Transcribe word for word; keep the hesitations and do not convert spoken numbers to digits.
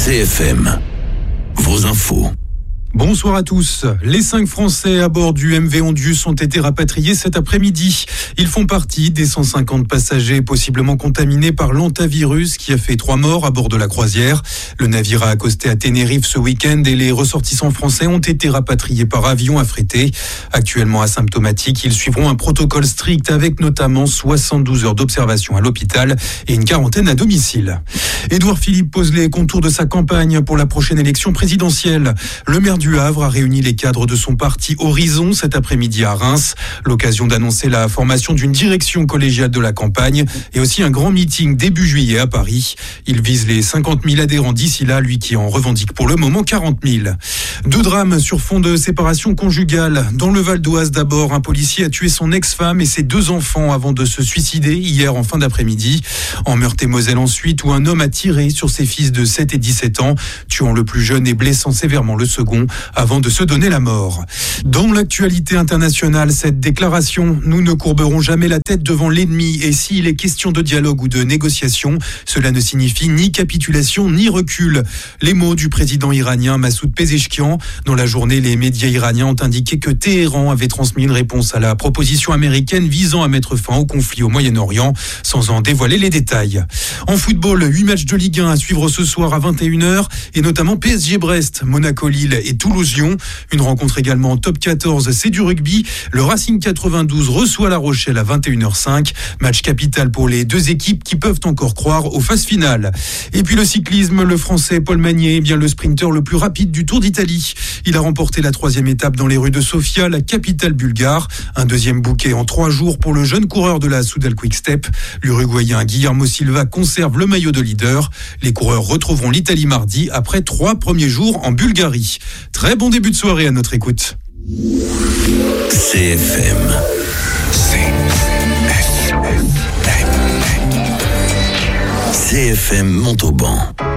C F M, vos infos. Bonsoir à tous. Les cinq Français à bord du M V Ondius ont été rapatriés cet après-midi. Ils font partie des cent cinquante passagers possiblement contaminés par l'hantavirus qui a fait trois morts à bord de la croisière. Le navire a accosté à Tenerife ce week-end et les ressortissants français ont été rapatriés par avion affrété. Actuellement asymptomatiques, ils suivront un protocole strict avec notamment soixante-douze heures d'observation à l'hôpital et une quarantaine à domicile. Édouard Philippe pose les contours de sa campagne pour la prochaine élection présidentielle. Le maire du Havre a réuni les cadres de son parti Horizon cet après-midi à Reims. L'occasion d'annoncer la formation d'une direction collégiale de la campagne et aussi un grand meeting début juillet à Paris. Il vise les cinquante mille adhérents d'ici là, lui qui en revendique pour le moment quarante mille. Deux drames sur fond de séparation conjugale. Dans le Val d'Oise d'abord, un policier a tué son ex-femme et ses deux enfants avant de se suicider hier en fin d'après-midi. En Meurthe-et-Moselle ensuite, où un homme a tiré sur ses fils de sept et dix-sept ans, tuant le plus jeune et blessant sévèrement le second, avant de se donner la mort. Dans l'actualité internationale, cette déclaration, nous ne courberons jamais la tête devant l'ennemi et s'il est question de dialogue ou de négociation, cela ne signifie ni capitulation ni recul. Les mots du président iranien Massoud Pezeshkian. Dans la journée, les médias iraniens ont indiqué que Téhéran avait transmis une réponse à la proposition américaine visant à mettre fin au conflit au Moyen-Orient, sans en dévoiler les détails. En football, huit matchs de Ligue un à suivre ce soir à vingt et une heures et notamment P S G Brest, Monaco-Lille et Toulouse-Lyon. Une rencontre également en top quatorze, c'est du rugby. Le Racing quatre-vingt-douze reçoit La Rochelle à vingt et une heures cinq. Match capital pour les deux équipes qui peuvent encore croire aux phases finales. Et puis le cyclisme, le Français Paul Magnier est bien le sprinter le plus rapide du Tour d'Italie. Il a remporté la troisième étape dans les rues de Sofia, la capitale bulgare. Un deuxième bouquet en trois jours pour le jeune coureur de la Soudal Quick-Step. L'Uruguayen Guillermo Silva conserve le maillot de leader. Les coureurs retrouveront l'Italie mardi après trois premiers jours en Bulgarie. Très bon début de soirée à notre écoute. C F M. C F M. C F M Montauban.